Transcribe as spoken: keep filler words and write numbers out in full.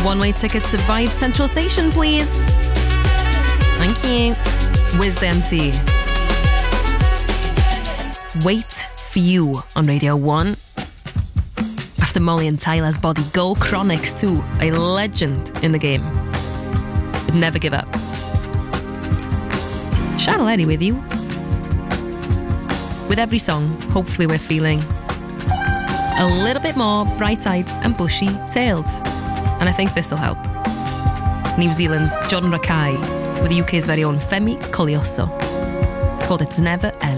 one-way tickets to Vibe Central Station, please. Thank you. Wiz the M C. Wait for You on Radio one. After Molly and Tyler's Body Go, Chronix too, a legend in the game. Would never give up. Charlotte Eddy with you. With every song, hopefully we're feeling a little bit more bright-eyed and bushy-tailed. And I think this will help. New Zealand's John Rakai with the U K's very own Femi Colioso. It's called It's Never End.